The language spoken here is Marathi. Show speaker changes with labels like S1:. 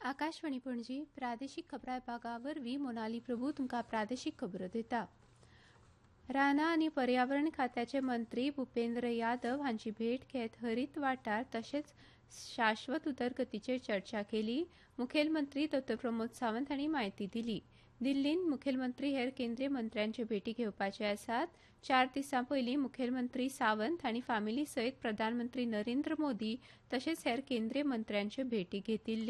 S1: आकाशवाणी पणजी प्रादेशीक खबरां विभागावरवीं मोनाली प्रभू तुमकां प्रादेशीक खबरो दिता। राना आनी पर्यावरण खात्याचे मंत्री भुपेंद्र यादव हांची भेट घेत हरीत वाठार तशेंच शाश्वत उदरगतीचेर चर्चा केली। मुखेलमंत्री डॉ प्रमोद सावंत हांणी म्हायती दिली। दिल्लींत मुखेलमंत्री हेर केंद्रीय मंत्र्यांचे भेटी घेवपाचे आसात। 4 दिसां पयलीं मुखेलमंत्री सावंत हांणी फामिली सयत प्रधानमंत्री नरेंद्र मोदी तशेंच हेर केंद्रीय मंत्र्यांच्यो भेटी घेतिल्ल्यो।